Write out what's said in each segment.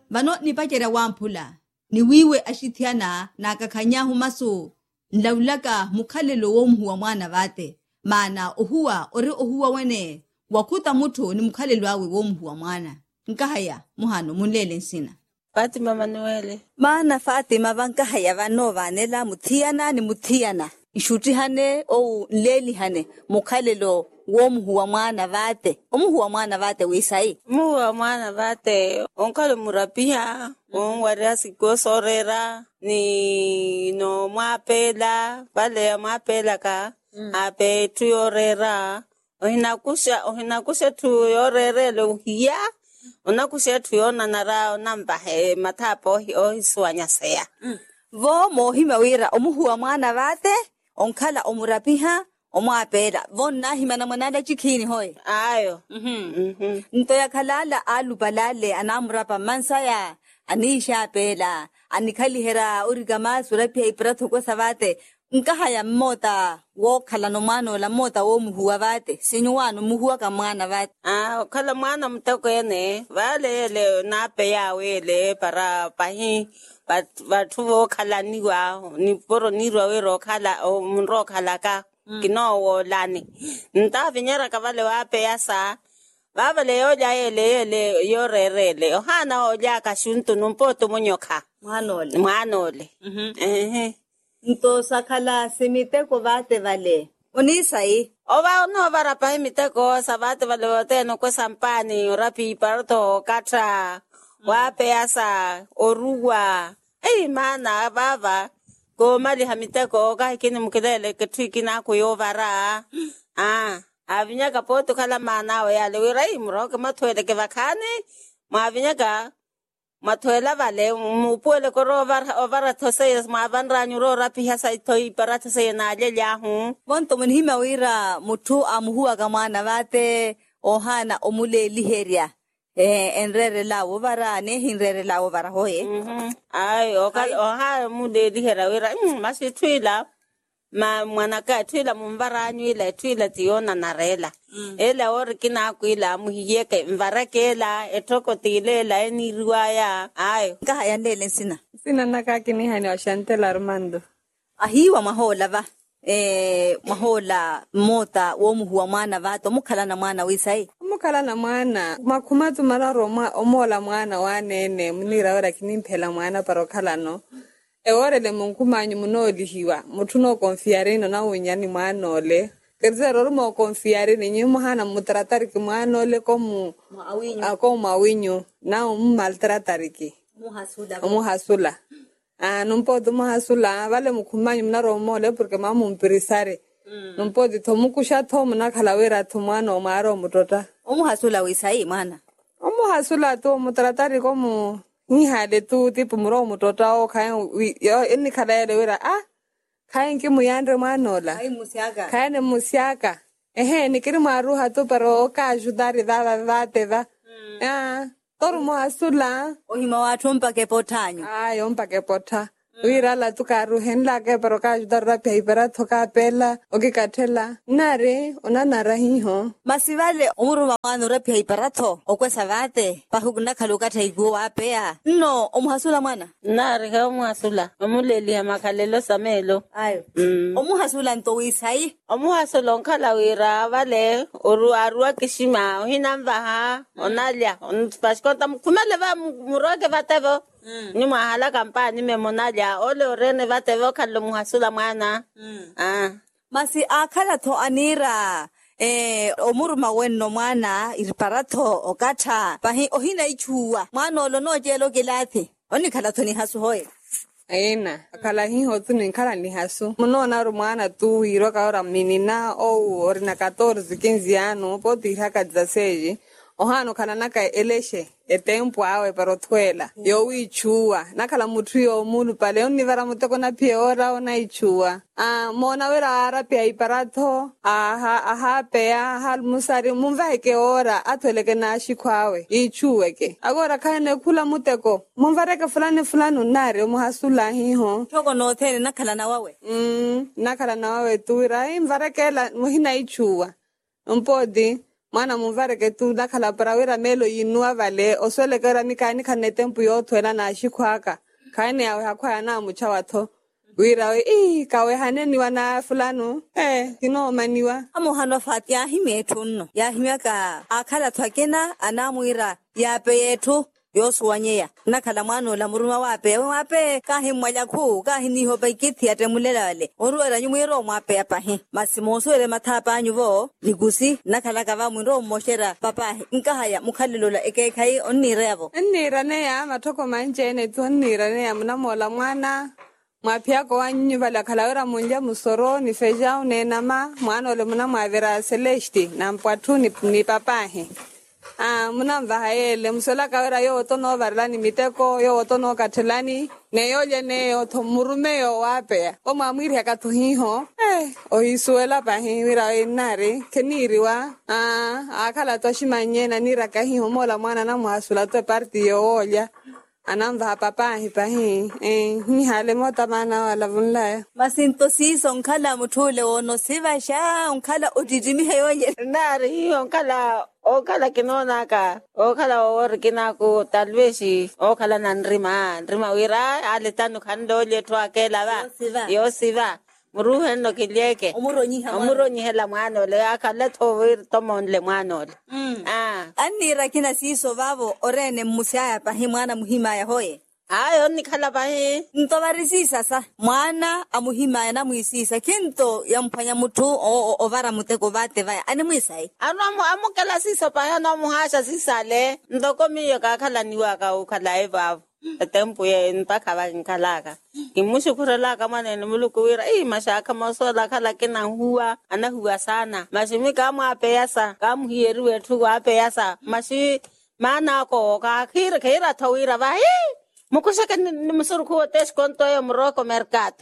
vano ni pachera wampula ni wiwe ashithiana na kakhanyahu maso nlaulaka mukhalelo womuhuwa mwana vate maana ohuwa ori ohuwa wene wakuta muthu ni mukhalelo awe womuhuwa mwana nkahaya muhano munlele nsina Fatima Manuele maana Fatima vankahaya vano vanela muthiana ni muthiana ishutihane ou nlelihane mukhalelo womuhuwa mwana vate omuhuwa mwana vate wisai muhuwa mwana vate onkalo murapiha onwaria sikosorera ni no mwapela vale mwapela ka ape tuyorera ohinakusha tuyorerele uhiya onakusha tuyona nara nambahe mathapo ohiswanyasea vo mohima wira omuhuwa mwana vate onkala omurapiha omwapela vonna himana mwanada chikhini hoye ayo ntoya khalala alubalale anamurapa mansaya anisha pela anikhalihera urigama surapia ipratho ko savate nkahaya mmota wo khala no mano la mota wo muhuwa vate sinyuwano muhuwa ka mwana vate khala mwana mtoko ene vale le nape yawe le para pahi bathu vo khalaniwa ni poro nirwa wero khala o munro khala ka kinowo lani ntavinyera ka vale wape yasa vavale yoja ele yorerele ohana oja kashuntu numpoto monyoka mwanole nto sakhala semiteko vate vale onisai ova no varapa imiteko savate vale oteno kwa sampani rapi parto katra wape yasa oruwa mana baba ko mali hamiteko ka kini mukilele ketwiki na kuyovara avinyaka poto kala manawe yale wirai muroke matwele ke vakane mavinyaka matwela vale mupuele korova ovara those mavanranyu ro rapi hasa toi parata se na lelyahu bonto munhima wira muthu amuhuwa ka mwana vate ohana omule liheria enrere lawo vara ne hinrere lawo vara hoye ay oha mule lihera wira masi twila ma mwanaka twila mumbaranyu ila twila tiona narela ela orikina kuila muhiyeke mvarakela etoko tilela eniriwaya ayo nkahaya ndele sina nakakini hani washantela Armando ahiwa mahola va mahola mota womuhuwa mwana vato mukhala na mwana wisai mukhala na mwana makhumatu mararo omola mwana wanene munira ora kinimphela mwana parokhalano eorele munkumanyu munolihiwa muthu no confiare no na unyani mwana ole kerzero mo confiare ni nyimuhana mutratariki mwana ole komu awinyu na maltratariki muhasula numpodo muhasula vale mukhumanyu mnaro mole porque mamumpirisare numpodi thomukusha thomu nakhalawera thumwana omaro mutota omuhasula wisai mwana omuhasula to mutratari komu nhihale tu tipo muro mutota o khayo eni khalaele wera khayen ke muyandre mwanola khayene musiaka nikiri maruha to pero ka ajudar dava vateva toru muhasula ohima wathu mpake pothanyu mpake potha wirala tukaruhen lake pero ka ajudar rapia ipera thoka pela okikathela nare onanara hiho masivale omuru mwana rapia iperatho okwesa vate pahukuna khaluka thaigo wapea no omuhasula mwana nare he omuhasula omuleli makhalelo samelo ayo omuhasula ntowisai omuhasula onkhala wira vale oru arua kishima ohinamvaha onalya onpashkota kumele va muroge vatevo ni mahala kampani memonalia ole orene vatevo khalo muhasula mwana masi akhala tho anira omuruma wenno mwana iriparatho okatha pahi ohina ichuwa mwana olo no jelo gilathi oni khala thoni hasu hoye aina akala hiho tu ni khala ni hasu munona ro mwana tu hiro ka ora menina o orina 14 15 anos poti haka 16 ohano kana naka eleshe etempo awe pero twela yo ichua nakala muthu yo munu pale onivara muteko na piora ona ichua mona wera arapia iparatho aha pea hal musari mumvake ora atholeke na shikwawe ichuweke agora khane khula muteko mumvareke fulani nare muhasula hiho thoko no thene nakala na wawe nakala na wawe tuira imvarekela muhina ichua umpodi mwana muvareke tu nakhala para wira melo yinua vale oswelekera mikani khane tempu yo thwela na xikhwaka khane yawe hakhwaya na mucha watho wira we kawe haneni wana fulano kino maniwa amuhano fat ya himethu nno ya himyaka akhala thwakena anamuira ya peyethu yosuwanyeya nakhala mwana la muruma wape kahi mwala khu kahi ni ho baikiti atemulelale oruera nyumiro mwape apahi masimoso ele mathapa anyuvo ligusi nakhala kava mwiro moshera papa nkahaya mukhalilola ekekhai onirebo nnira ne ya mathoko manjene tu nnira ne ya mnamola mwana mwapiako wanyu vala khalawera munja musoro ni feja unenama mwana ole muna mwavera Celeste na mpwatu ni papahi muna mvahayele musola kawera yo otono varlani miteko yo otono kathelani ne yoje ne otomurume yo wape o mamwiri akatuhiho ohisuela pahi wira enare keniriwa akhala toshimanye na nira kahiho mola mwana na muhasula to party yo olya anamva papa hipahi hale mota mana wala vunla masinto siso nkhala muthule wono sivasha nkhala odidimi heyoye nari hiyo okhala kinona ka okhala orkina ko talvesi okhala nandrima wira aletanu khando letho akela ba yo siva muruhe no kileke omuronyi hela mwana le akhala thovir tomon le mwana le anira kina siso babo orene musaya pahi mwana muhima ya hoye ayo nikhala pahi ntovarisisa sa mwana amuhima ya namuisisa kinto yamphanya muthu ovara muteko vate vaya ani muisai amukela siso pahi no muhasha sisale ndokomiyo ka khala niwa ka ukhala evavo tempo ye mpaka nkalaka kimushukurela kama nene mulukuwira mashaka masola khala kena huwa ana huwa sana mashimi kama apeyasa kama hiyeru wetu apeyasa mashi mana ko ka khira thawira ba mukushaka ni musuruku tesh konto yo mroko mercato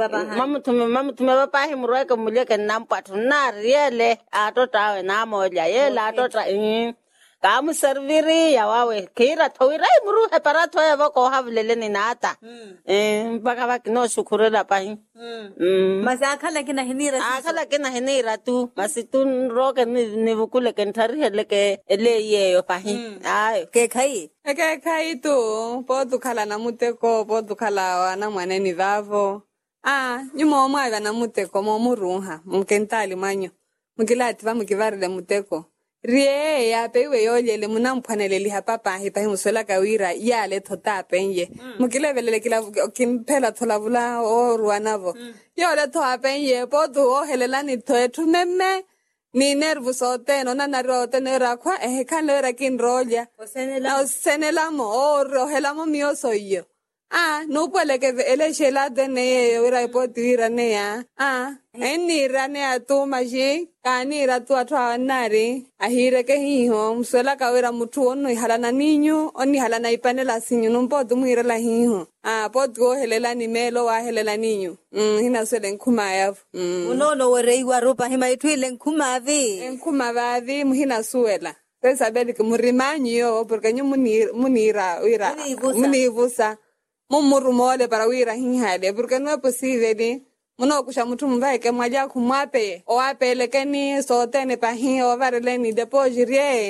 mamutume baba hi mroko muleke nampatu na riele atota na moja yela atota kamu serviri ya wawe kira thawira muruhe para thoya bako havlele ni nata baka no shukurela pahi masakhala kina hinira tu masitun roke ni bukule kentari heleke eleye yo pahi ayo ke khai tu potu khala na muteko potu khala wana mwaneni vavo nyumo mwa na muteko mo muruha mkentali manyo mukilati va mukivarile muteko rie ya pewe yoyele munamphaneleli hapapa hipa himusola kawira yale thota penye mukilevelele kila kimphela tholavula o ruanavo yole thoa penye potu o helelani thoethu memme ni nervous oteno na narote nera kwa khanera kinrolia osenelamo o rohelamo mioso yo no puede que ele shela de ne ora potira ne ya enira ne atu maji kanira tu atwa nari ahire ke hiho msela kawera muthu ono ihalana ninyu oni halana ipanela sinyu no potu muire la hiho potu helela ni melo wa helela ninyu hina sele nkhuma ya unono wereiwa ropa hima itwile nkhuma vavi muhina suela pesa beli ke murimanyu yo porque nyu munira uira munivusa mumurumole para wira hinhale porque no es posible muno kusha muthu mvaike mwaja kumwape o apelekeni sotene pahi o vareleni deposit rie